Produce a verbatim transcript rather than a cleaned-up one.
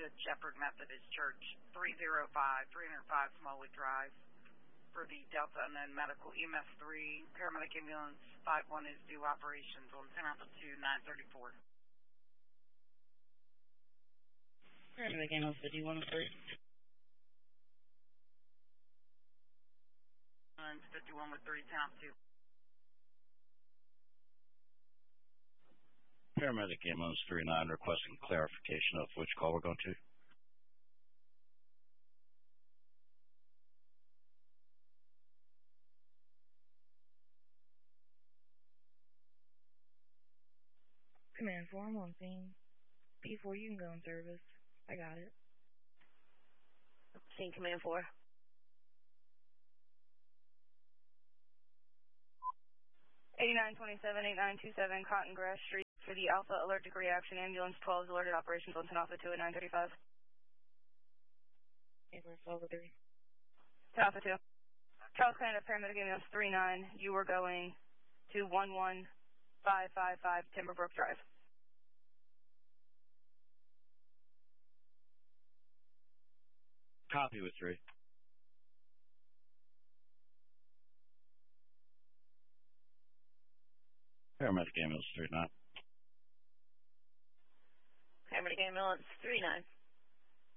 Good Shepherd Methodist Church, three oh five, three oh five Smallwood Drive, for the Delta Unknown Medical E M S three, paramedic ambulance five one is due operations on ten Alpha two, nine thirty-four. Paramedic ambulance fifty-one oh three. fifty-one with three, ten Alpha two. Paramedic ambulance three nine requesting clarification of which call we're going to. Command four, I'm on scene. P four, you can go in service. I got it. Scene Command four. eighty-nine twenty-seven, eighty-nine twenty-seven Cotton Grass Street for the Alpha Allergic Reaction Ambulance twelve is alerted operations on ten Alpha two at nine thirty-five. Ambulance over three. ten Alpha two. Charles Canada Paramedic Ambulance three nine, you were going to one one five five five Timberbrook Drive. Copy with three. Paramedic ambulance three nine. Paramedic Ambulance three nine.